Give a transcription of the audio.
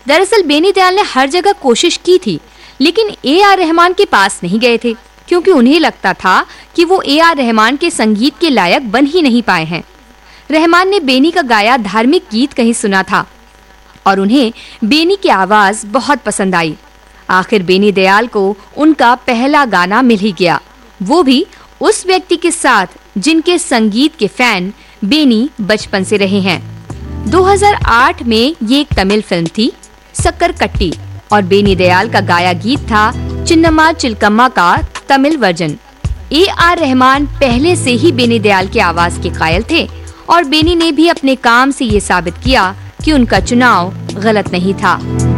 दरअसल बेनी दयाल ने हर जगह कोशिश की थी, लेकिन ए.आर. रहमान के पास नहीं गए थे, क्योंकि उन्हें लगता था कि वो ए.आर. रहमान के संगीत के लायक बन ही नहीं पाए हैं। रहमान ने बेनी का गाया धार्मिक गीत कहीं सुना था और उन्हें बेनी की आवाज बहुत पसंद आई। आखिर बेनी दयाल को उनका पहला गाना मिल ही गया, वो भी उस व्यक्ति के साथ जिनके संगीत के फैन बेनी बचपन से रहे हैं। 2008 में ये एक तमिल फिल्म थी, सक्कर कट्टी, और बेनी दयाल का गाया गीत था चिन्नम्मा चिलकम्मा का तमिल वर्जन। ए.आर. रहमान पहले से ही बेनी दयाल की आवाज के कायल थे और बेनी ने भी अपने काम से ये साबित किया कि उनका चुनाव गलत नहीं था।